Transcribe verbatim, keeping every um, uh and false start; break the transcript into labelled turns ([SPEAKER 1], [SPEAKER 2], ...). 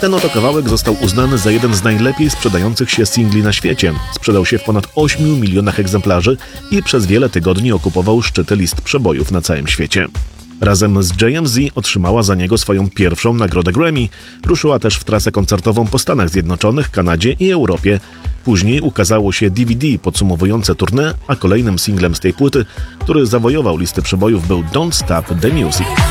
[SPEAKER 1] Ten oto kawałek został uznany za jeden z najlepiej sprzedających się singli na świecie. Sprzedał się w ponad ośmiu milionach egzemplarzy i przez wiele tygodni okupował szczyty list przebojów na całym świecie. Razem z J M Z otrzymała za niego swoją pierwszą nagrodę Grammy. Ruszyła też w trasę koncertową po Stanach Zjednoczonych, Kanadzie i Europie. Później ukazało się D V D podsumowujące tournée, a kolejnym singlem z tej płyty, który zawojował listy przebojów, był Don't Stop the Music.